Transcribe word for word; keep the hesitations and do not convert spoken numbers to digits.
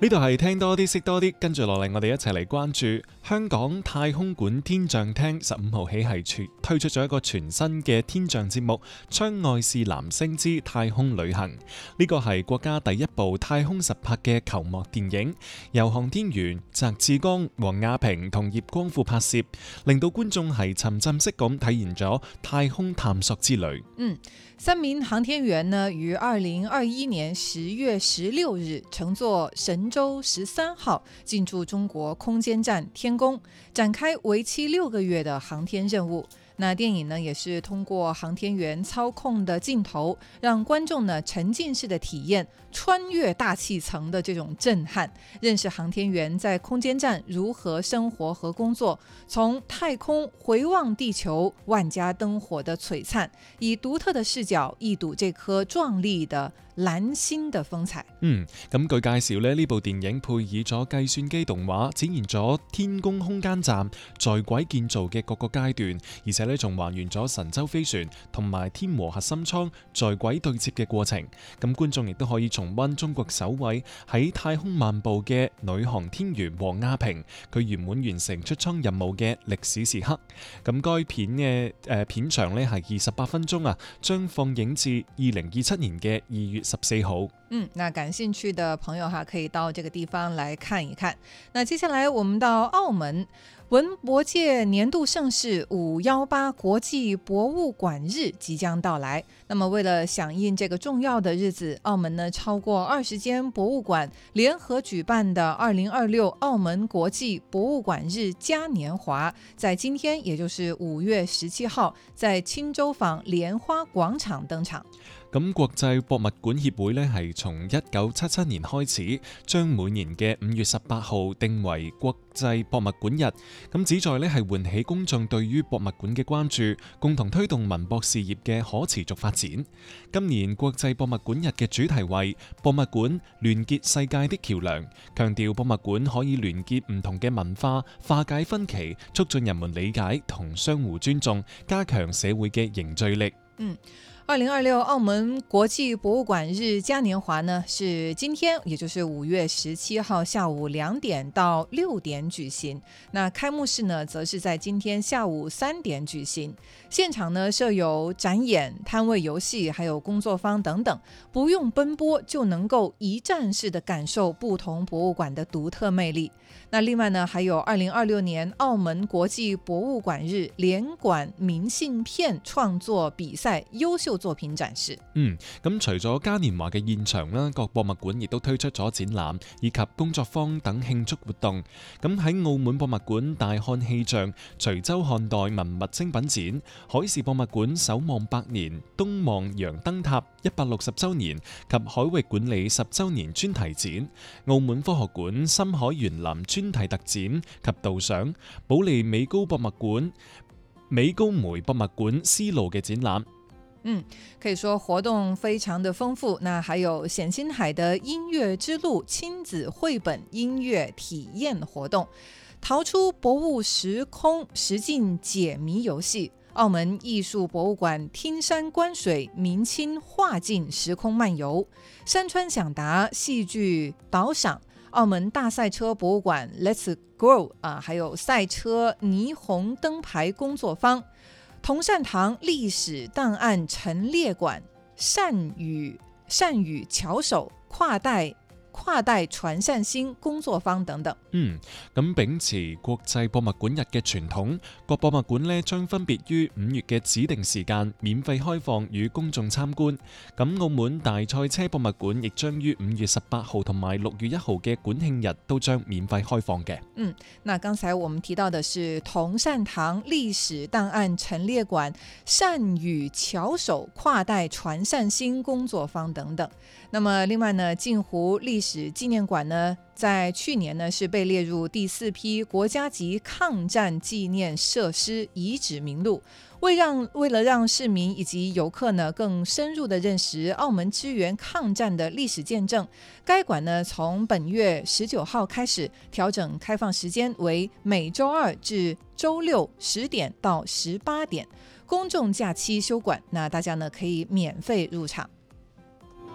呢度係聽多啲識多啲，跟住落嚟我哋一齊嚟關注香港太空館天象廳十五號起係推出咗一個全新嘅天象節目《窗外是藍星之太空旅行》。呢個係國家第一部太空實拍嘅球幕電影，由航天員翟志剛、王亞平同葉光富拍攝，令到觀眾係沉浸式咁體驗咗太空探索之旅。 嗯，三名航天員呢於二零二一年十月十六日乘坐神舟十三號進駐中國空間站天宮，展開為期六個月的航天任務。那電影呢也是通過航天員操控的鏡頭，讓觀眾呢沉浸式的體驗穿越大氣層的這種震撼，認識航天員在空間站如何生活和工作，從太空回望地球萬家燈火的璀璨，以獨特的視角一睹這顆壯麗的藍星的風采。 嗯，咁據介紹呢，呢部電影配以咗計算機動畫，展現咗天宮空間站在軌建造嘅各個階段，而且呢仲還原咗神舟飛船同埋天和核心艙在軌對接嘅過程。咁觀眾亦都可以重溫中國首位喺太空漫步嘅女航天員王亞平，佢圓滿完成出艙任務嘅歷史時刻。咁該片嘅誒、呃、片長呢係二十八分鐘啊，將放映至二零二七年嘅二月十四號。 嗯，那感興趣的朋友哈，可以到這個地方來看一看。那接下來我們到澳門，文博界年度盛事五一八國際博物館日即將到來。那麼為了響應這個重要的日子，澳門呢超過二十間博物館聯合舉辦的二零二六澳門國際博物館日嘉年華，在今天也就是五月十七號，在青洲坊蓮花廣場登場。 咁國際博物館協會呢係從一九七七年開始，將每年嘅五月十八號定為國際博物館日，咁旨在呢係喚起公眾對於博物館嘅關注，共同推動文博事業嘅可持續發展。今年國際博物館日嘅主題為博物館聯結世界的橋樑，強調博物館可以聯結唔同嘅文化，化解分歧，促進人們理解同相互尊重，加強社會嘅凝聚力。 嗯。二零二六澳門國際博物館日嘉年華呢，是今天，也就是五月十七號下午兩點到六點舉行。那開幕式呢，則是在今天下午三點舉行。現場呢設有展演、攤位遊戲，還有工作坊等等，不用奔波就能夠一站式的感受不同博物館的獨特魅力。那另外呢，還有二零二六年澳門國際博物館日聯館明信片創作比賽優秀作品展示。 嗯，咁除咗嘉年華嘅現場啦，各博物館亦都推出咗展覽以及工作坊等慶祝活動。咁喺澳門博物館大漢氣象、徐州漢代文物精品展、海事博物館守望百年、東望洋燈塔一百六十週年及海域管理十週年專題展、澳門科學館深海園林專題特展及導賞、保利美高博物館、美高梅博物館絲路嘅展覽。 嗯，可以說活動非常的豐富。那還有冼星海的音樂之路親子繪本音樂體驗活動，逃出博物時空實境解謎遊戲，澳門藝術博物館聽山觀水明清畫境時空漫遊，山川享達戲劇導賞，澳門大賽車博物館 Let's Go 啊，還有賽車霓虹燈牌工作坊，同善堂歷史檔案陳列館善語善語巧手跨代跨代傳善心工作坊等等。 嗯，咁秉持國際博物館日嘅傳統，各博物館呢將分別於五月嘅指定時間免費開放與公眾參觀。咁澳門大賽車博物館亦將於五月十八號同埋六月一號嘅館慶日都將免費開放嘅。 嗯，那剛才我們提到的是同善堂歷史檔案陳列館善語巧手跨代傳善心工作坊等等。那麼另外呢，鏡湖歷史紀念館呢，在去年呢是被列入第四批國家級抗戰紀念設施遺址名錄。為讓為了讓市民以及遊客呢更深入的認識澳門支援抗戰的歷史見證，該館呢從本月十九號開始調整開放時間為每周二至周六十點到十八點，公眾假期休館，那大家呢可以免費入場。